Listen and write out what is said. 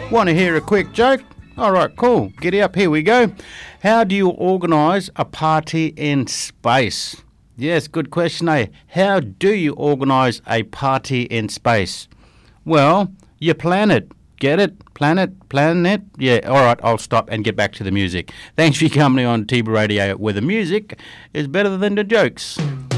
Want to hear a quick joke? All right, cool. Giddy up, here we go. How do you organise a party in space? Yes, good question, eh? How do you organise a party in space? Well, you plan it. Get it? Plan it? Yeah, all right, I'll stop and get back to the music. Thanks for your company on Tiba Radio, where the music is better than the jokes.